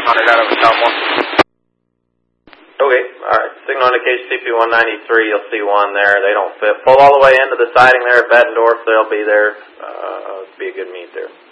100 out of the top one. Okay, alright. Signal indicates CP193, you'll see one there. They don't fit. Pull all the way into the siding there at Bettendorf. They'll be there. Be a good meet there.